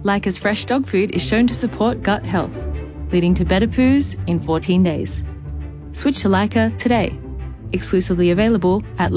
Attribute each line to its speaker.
Speaker 1: Leica's fresh dog food is shown to support gut health, leading to better poos in 14 days. Switch to Leica today. Exclusively available at